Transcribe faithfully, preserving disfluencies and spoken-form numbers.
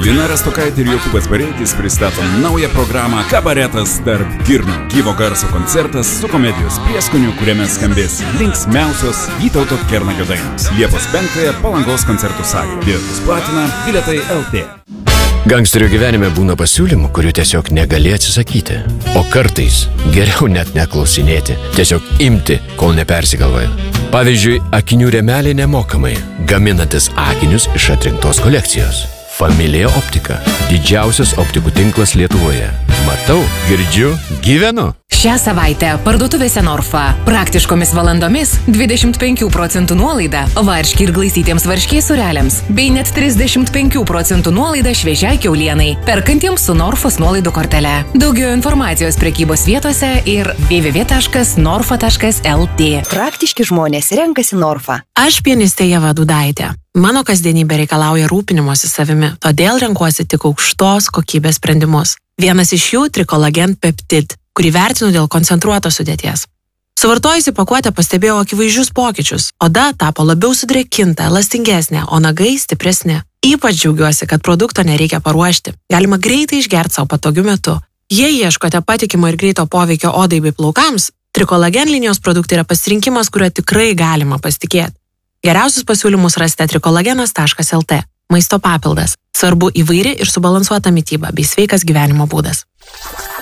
Lina Rastokaitė ir Jokūbas Bareikis pristato naują programą Kabaretas tarp girnų. Gyvo garso koncertas su komedijos prieskoniu, kuriame skambės linksmiausios Vytauto Kernagio dainos. Liepos penktąją Palangos koncertų salė. Bilietus platina Bilietai L T. Gangsterio gyvenime būna pasiūlymų, kurių tiesiog negali atsisakyti. O kartais geriau net neklausinėti, tiesiog imti, kol nepersigalvoja. Pavyzdžiui, akinių rėmeliai nemokamai, gaminantis akinius iš atrinktos kolekcijos. Familija Optika – didžiausias optikų tinklas Lietuvoje. Matau, girdžiu, gyvenu. Šią savaitę parduotuvėse Norfa. Praktiškomis valandomis dvidešimt penkių procentų nuolaida varškiai ir glaistytiems varškiai sūreliams, bei net trisdešimt penkių procentų nuolaida šviežiai kiaulienai, perkantiems su Norfos nuolaidų kortele. Daugiau informacijos prekybos vietose ir w w w taškas norfa taškas l t. Praktiški žmonės renkasi Norfa. Aš pianistė Ieva Dudaitė. Mano kasdienybė reikalauja rūpinimosi savimi, todėl renkuosi tik aukštos kokybės sprendimus. Vienas iš jų – Trikolagen Peptid, kurį vertinu dėl koncentruotos sudėties. Suvartojusi pakuotę pastebėjau akivaizdžius pokyčius. Oda tapo labiau sudrėkinta, elastingesnė, o nagai stipresni. Ypač džiaugiuosi, kad produkto nereikia paruošti. Galima greitai išgerti savo patogiu metu. Jei ieškote patikimo ir greito poveikio odai bei plaukams, Trikolagen linijos produktai yra pasirinkimas, kuriuo tikrai galima pasitikėti. Geriausius pasiūlymus rasite trikolagenas taškas l t. Maisto papildas. Svarbu įvairi ir subalansuota mityba bei sveikas gyvenimo būdas.